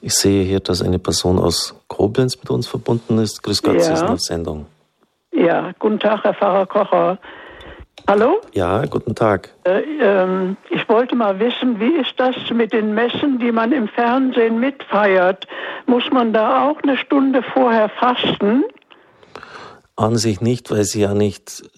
Ich sehe hier, dass eine Person aus Koblenz mit uns verbunden ist. Grüß Gott, Sie sind auf Sendung. Ja, guten Tag, Herr Pfarrer Kocher. Hallo? Ja, guten Tag. Ich wollte mal wissen, wie ist das mit den Messen, die man im Fernsehen mitfeiert? Muss man da auch eine Stunde vorher fasten? An sich nicht, weil Sie ja nicht